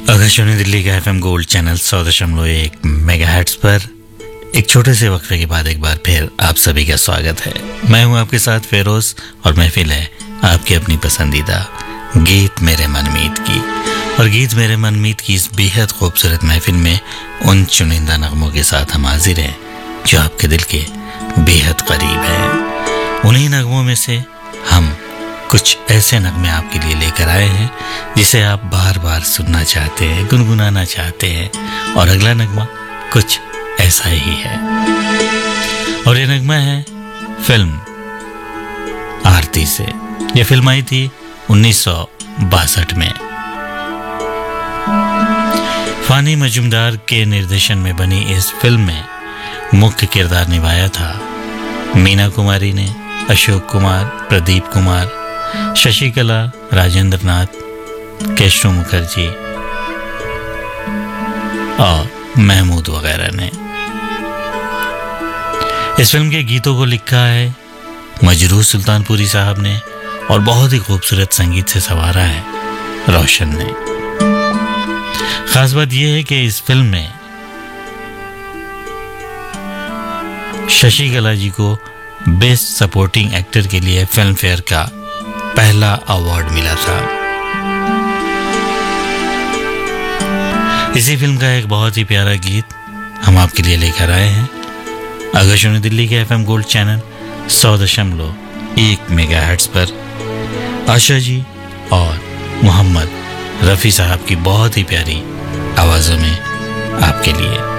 आकाशवाणी दिल्ली का FM gold channel 100.1 megahertz पर एक छोटे से वक्फे के बाद एक बार फिर आप सभी का स्वागत है। मैं हूं आपके साथ फेरोज और महफिल है आपकी अपनी पसंदीदा गीत मेरे मनमीत की। और गीत मेरे मनमीत की इस बेहद खूबसूरत महफिल में उन चुनिंदा नगमों के साथ हम हाजिर हैं जो आपके दिल के बेहद करीब हैं। उन्हीं नगमों में से हम कुछ ऐसे नगमे आपके लिए लेकर आए हैं जिसे आप बार बार सुनना चाहते हैं, गुनगुनाना चाहते हैं। और अगला नगमा कुछ ऐसा ही है और ये नगमा है फिल्म आरती से। ये फिल्म आई थी 1962 में। फानी मजूमदार के निर्देशन में बनी इस फिल्म में मुख्य किरदार निभाया था मीना कुमारी ने, अशोक कुमार, प्रदीप कुमार, शशिकला, राजेंद्र नाथ, केशव मुखर्जी और महमूद वगैरह ने। इस फिल्म के गीतों को लिखा है मजरूह सुल्तानपुरी साहब ने और बहुत ही खूबसूरत संगीत से संवारा है रोशन ने। खास बात यह है कि इस फिल्म में शशिकला जी को बेस्ट सपोर्टिंग एक्टर के लिए फिल्म फेयर का पहला अवार्ड मिला था। इसी फिल्म का एक बहुत ही प्यारा गीत हम आपके लिए लेकर आए हैं आकाशवाणी दिल्ली के FM गोल्ड चैनल 100.1 मेगाहर्ट्ज पर। आशा जी और मोहम्मद रफ़ी साहब की बहुत ही प्यारी आवाज़ों में आपके लिए।